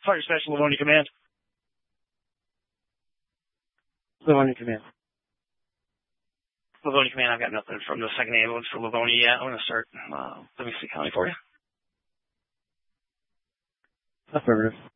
Fire Special, Livonia Command. Livonia Command. Livonia Command, I've got nothing from the 2nd ambulance for Livonia yet. I'm going to start Livingston County for you. Affirmative.